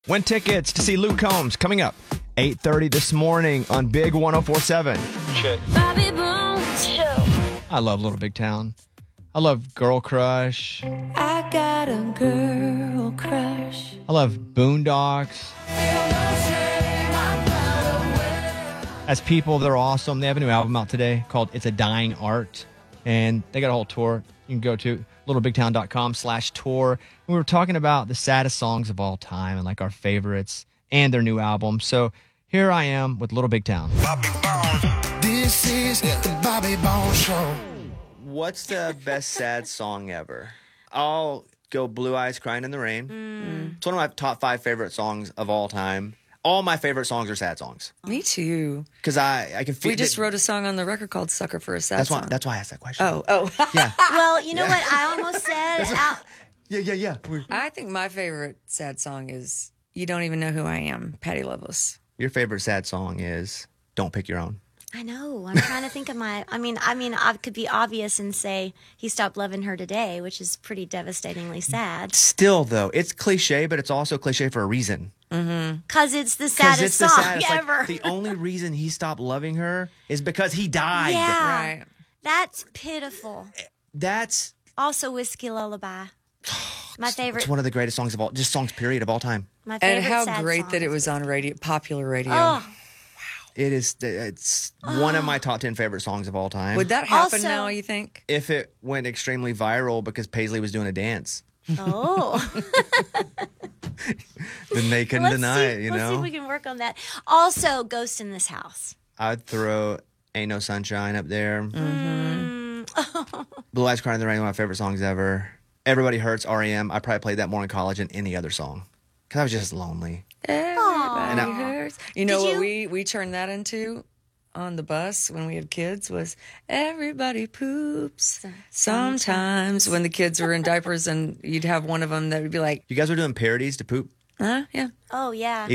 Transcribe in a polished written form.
Win tickets to see Luke Combs coming up 8:30 this morning on Big 104.7. Check. Bobby Bones Show. I love Little Big Town. I love Girl Crush. I got a girl crush. I love Boondocks. As people, they're awesome. They have a new album out today called It's a Dying Art. And they got a whole tour. You can go to littlebigtown.com/tour. We were talking about the saddest songs of all time and like our favorites and their new album. So here I am with Little Big Town. Bobby Bones. This is the Bobby Bones Show. What's the best sad song ever? I'll go Blue Eyes Crying in the Rain. It's one of my top 5 favorite songs of all time. All my favorite songs are sad songs. Me too. Because I can feel We just wrote a song on the record called Sucker for a Sad Song. That's why I asked that question. Oh. Yeah. Well, you know what I almost said? Yeah. I think my favorite sad song is You Don't Even Know Who I Am, Patti Loveless. Your favorite sad song is Don't Pick Your Own. I know. I'm trying to think of my. I mean, I could be obvious and say he stopped loving her today, which is pretty devastatingly sad. Still, though, it's cliche, but it's also cliche for a reason. Because it's the saddest song ever. Like, the only reason he stopped loving her is because he died. Yeah. Right. That's pitiful. That's Also, Whiskey Lullaby. My favorite. it's one of the greatest songs of all, just songs period of all time. My favorite. And how sad great song. that it was on radio, popular radio. Oh, It's one of my top 10 favorite songs of all time. Would that happen Also- now, you think? If it went extremely viral because Paisley was doing a dance, oh. then they couldn't deny it, you Let's see if know? we can work on that. Also, Ghost in This House. I'd throw Ain't No Sunshine up there. Blue Eyes Crying in the Rain, one of my favorite songs ever. Everybody Hurts, R.E.M. I probably played that more in college than any other song. Because I was just lonely. Everybody And hurts. You know Did what you- we turned that into on the bus when we had kids was everybody poops sometimes when the kids were in diapers and you'd have one of them that would be like, You guys were doing parodies to poop? huh? Yeah. Oh, yeah.